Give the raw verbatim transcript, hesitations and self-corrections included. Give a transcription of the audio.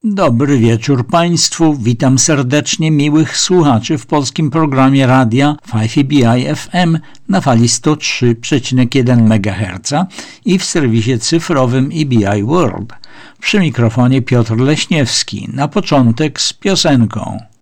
Dobry wieczór Państwu, witam serdecznie miłych słuchaczy w polskim programie radia pięć E B I F M na fali sto trzy przecinek jeden megaherca i w serwisie cyfrowym E B I World. Przy mikrofonie Piotr Leśniewski, na początek z piosenką.